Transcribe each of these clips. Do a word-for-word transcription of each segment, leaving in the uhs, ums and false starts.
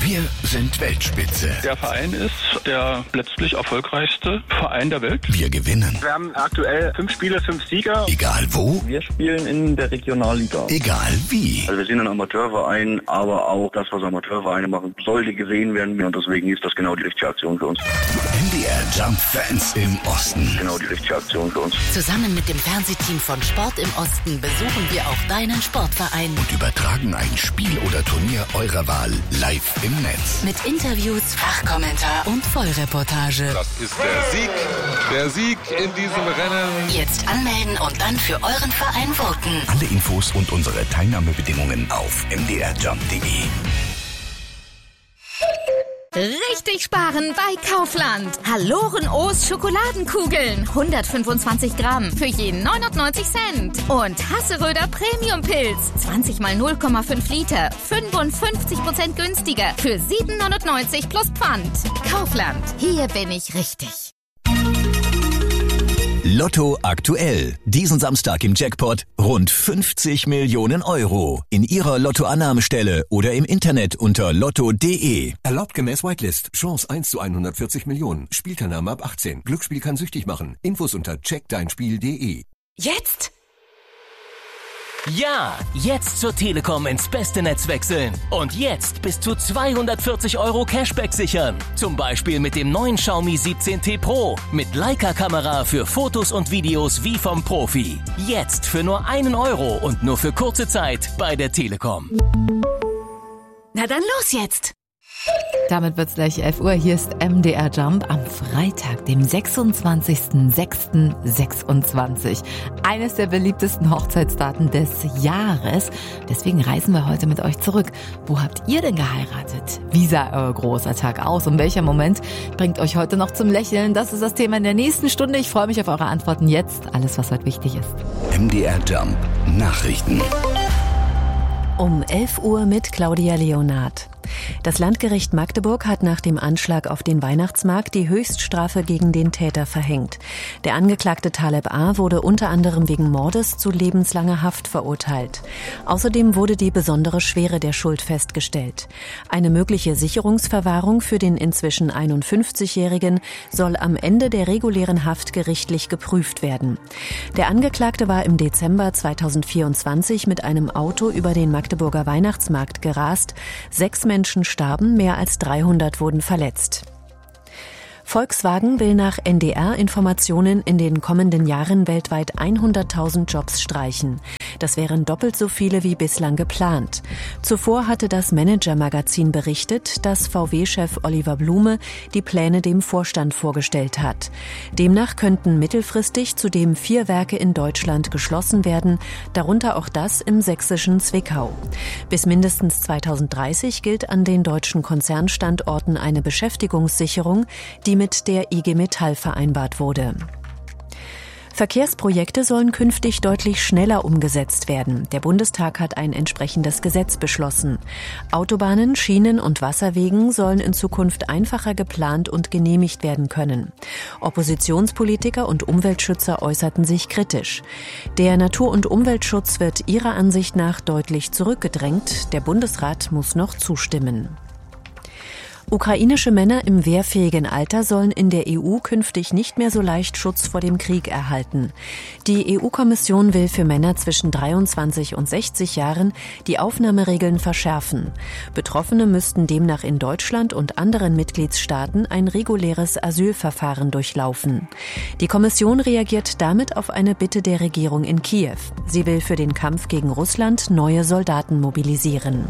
Wir sind Weltspitze. Der Verein ist der letztlich erfolgreichste Verein der Welt. Wir gewinnen. Wir haben aktuell fünf Spiele, fünf Sieger. Egal wo. Wir spielen in der Regionalliga. Egal wie. Also wir sind ein Amateurverein, aber auch das, was Amateurvereine machen, sollte gesehen werden. Und deswegen ist das genau die richtige Aktion für uns. M D R Jump Fans im Osten. Genau die richtige Aktion für uns. Zusammen mit dem Fernsehteam von Sport im Osten besuchen wir auch deinen Sportverein. Und übertragen ein Spiel oder Turnier eurer Wahl live im Netz. Mit Interviews, Fachkommentar und Vollreportage. Das ist der Sieg, der Sieg in diesem Rennen. Jetzt anmelden und dann für euren Verein voten. Alle Infos und unsere Teilnahmebedingungen auf m d r jump punkt d e. Richtig sparen bei Kaufland. Hallorenoos Schokoladenkugeln. hundertfünfundzwanzig Gramm für jeden neunundneunzig Cent. Und Hasseröder Premium-Pilz. zwanzig mal null Komma fünf Liter. fünfundfünfzig Prozent günstiger. Für sieben neunundneunzig plus Pfand. Kaufland. Hier bin ich richtig. Lotto aktuell. Diesen Samstag im Jackpot rund fünfzig Millionen Euro. In Ihrer Lottoannahmestelle oder im Internet unter lotto punkt d e. Erlaubt gemäß Whitelist. Chance eins zu hundertvierzig Millionen. Spielteilnahme ab achtzehn. Glücksspiel kann süchtig machen. Infos unter check dein spiel punkt d e. Jetzt? Ja, jetzt zur Telekom ins beste Netz wechseln. Und jetzt bis zu zweihundertvierzig Euro Cashback sichern. Zum Beispiel mit dem neuen Xiaomi siebzehn T Pro. Mit Leica-Kamera für Fotos und Videos wie vom Profi. Jetzt für nur einen Euro und nur für kurze Zeit bei der Telekom. Na dann los jetzt! Damit wird's gleich elf Uhr. Hier ist M D R Jump am Freitag, dem sechsundzwanzigsten sechsten sechsundzwanzig. Eines der beliebtesten Hochzeitsdaten des Jahres. Deswegen reisen wir heute mit euch zurück. Wo habt ihr denn geheiratet? Wie sah euer großer Tag aus? Und welcher Moment bringt euch heute noch zum Lächeln? Das ist das Thema in der nächsten Stunde. Ich freue mich auf eure Antworten jetzt. Alles, was heute wichtig ist. M D R Jump Nachrichten. Um elf Uhr mit Claudia Leonard. Das Landgericht Magdeburg hat nach dem Anschlag auf den Weihnachtsmarkt die Höchststrafe gegen den Täter verhängt. Der Angeklagte Taleb A. wurde unter anderem wegen Mordes zu lebenslanger Haft verurteilt. Außerdem wurde die besondere Schwere der Schuld festgestellt. Eine mögliche Sicherungsverwahrung für den inzwischen einundfünfzigjährigen soll am Ende der regulären Haft gerichtlich geprüft werden. Der Angeklagte war im Dezember zweitausendvierundzwanzig mit einem Auto über den Magdeburger Weihnachtsmarkt gerast. Sechs Menschen starben, mehr als dreihundert wurden verletzt. Volkswagen will nach N D R-Informationen in den kommenden Jahren weltweit hunderttausend Jobs streichen. Das wären doppelt so viele wie bislang geplant. Zuvor hatte das Manager-Magazin berichtet, dass V W-Chef Oliver Blume die Pläne dem Vorstand vorgestellt hat. Demnach könnten mittelfristig zudem vier Werke in Deutschland geschlossen werden, darunter auch das im sächsischen Zwickau. Bis mindestens zweitausenddreißig gilt an den deutschen Konzernstandorten eine Beschäftigungssicherung, die mit der I G Metall vereinbart wurde. Verkehrsprojekte sollen künftig deutlich schneller umgesetzt werden. Der Bundestag hat ein entsprechendes Gesetz beschlossen. Autobahnen, Schienen und Wasserwegen sollen in Zukunft einfacher geplant und genehmigt werden können. Oppositionspolitiker und Umweltschützer äußerten sich kritisch. Der Natur- und Umweltschutz wird ihrer Ansicht nach deutlich zurückgedrängt. Der Bundesrat muss noch zustimmen. Ukrainische Männer im wehrfähigen Alter sollen in der E U künftig nicht mehr so leicht Schutz vor dem Krieg erhalten. Die E U-Kommission will für Männer zwischen dreiundzwanzig und sechzig Jahren die Aufnahmeregeln verschärfen. Betroffene müssten demnach in Deutschland und anderen Mitgliedstaaten ein reguläres Asylverfahren durchlaufen. Die Kommission reagiert damit auf eine Bitte der Regierung in Kiew. Sie will für den Kampf gegen Russland neue Soldaten mobilisieren.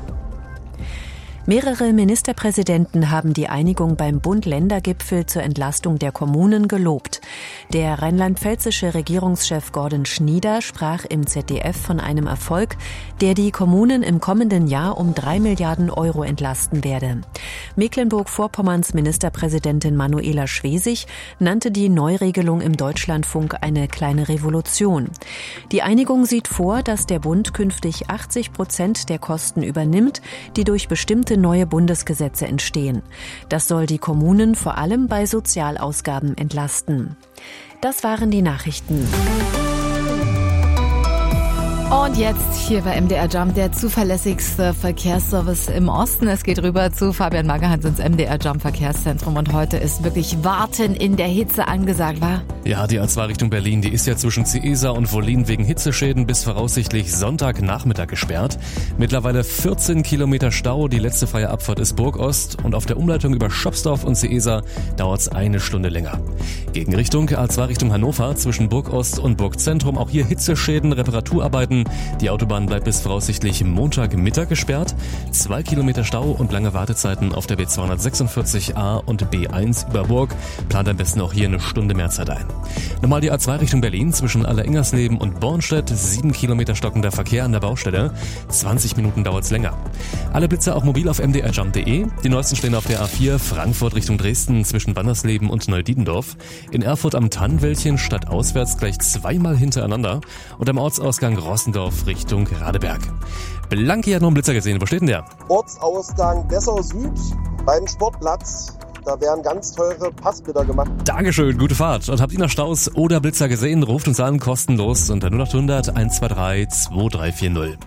Mehrere Ministerpräsidenten haben die Einigung beim Bund-Länder-Gipfel zur Entlastung der Kommunen gelobt. Der rheinland-pfälzische Regierungschef Gordon Schnieder sprach im Z D F von einem Erfolg, der die Kommunen im kommenden Jahr um drei Milliarden Euro entlasten werde. Mecklenburg-Vorpommerns Ministerpräsidentin Manuela Schwesig nannte die Neuregelung im Deutschlandfunk eine kleine Revolution. Die Einigung sieht vor, dass der Bund künftig achtzig Prozent der Kosten übernimmt, die durch bestimmte neue Bundesgesetze entstehen. Das soll die Kommunen vor allem bei Sozialausgaben entlasten. Das waren die Nachrichten. Und jetzt hier bei M D R Jump, der zuverlässigste Verkehrsservice im Osten. Es geht rüber zu Fabian Magerhans ins M D R Jump Verkehrszentrum und heute ist wirklich Warten in der Hitze angesagt, wa? Ja, die A zwei Richtung Berlin, die ist ja zwischen Ciesa und Wollin wegen Hitzeschäden bis voraussichtlich Sonntagnachmittag gesperrt. Mittlerweile vierzehn Kilometer Stau, die letzte freie Abfahrt ist Burgost und auf der Umleitung über Schopsdorf und Ciesa dauert es eine Stunde länger. Gegenrichtung A zwei Richtung Hannover zwischen Burgost und Burgzentrum, auch hier Hitzeschäden, Reparaturarbeiten. Die Autobahn bleibt bis voraussichtlich Montagmittag gesperrt. Zwei Kilometer Stau und lange Wartezeiten auf der B zweihundertsechsundvierzig A und B eins über Burg. Plant am besten auch hier eine Stunde mehr Zeit ein. Normal die A zwei Richtung Berlin zwischen Alleringgersleben und Bornstedt. Sieben Kilometer stockender Verkehr an der Baustelle. zwanzig Minuten dauert's länger. Alle Blitzer auch mobil auf m d r jump punkt d e. Die neuesten stehen auf der A vier Frankfurt Richtung Dresden zwischen Wandersleben und Neudietendorf. In Erfurt am Tannwäldchen stadtauswärts gleich zweimal hintereinander. Und am Ortsausgang Rossendorf Richtung Radeberg. Blanki hat noch einen Blitzer gesehen. Wo steht denn der? Ortsausgang Dessau Süd beim Sportplatz. Da werden ganz teure Passbilder gemacht. Dankeschön, gute Fahrt. Und habt ihr noch Staus oder Blitzer gesehen? Ruft uns an, kostenlos unter null acht hundert eins zwei drei zwei drei vier null.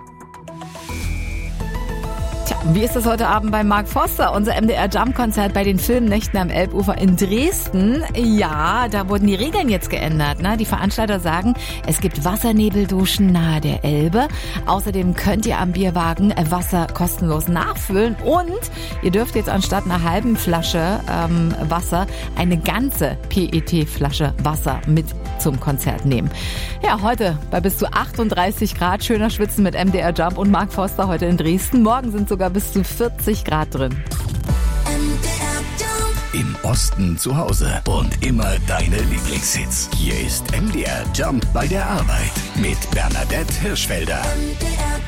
Wie ist das heute Abend bei Mark Forster, unser M D R Jump-Konzert bei den Filmnächten am Elbufer in Dresden? Ja, da wurden die Regeln jetzt geändert. Ne? Die Veranstalter sagen, es gibt Wassernebelduschen nahe der Elbe. Außerdem könnt ihr am Bierwagen Wasser kostenlos nachfüllen und ihr dürft jetzt anstatt einer halben Flasche ähm, Wasser eine ganze P E T-Flasche Wasser mit zum Konzert nehmen. Ja, heute bei bis zu achtunddreißig Grad, schöner Schwitzen mit M D R Jump und Mark Forster heute in Dresden. Morgen sind sogar bis zu vierzig Grad drin. Im Osten zu Hause und immer deine Lieblingshits. Hier ist M D R Jump bei der Arbeit mit Bernadette Hirschfelder. M D R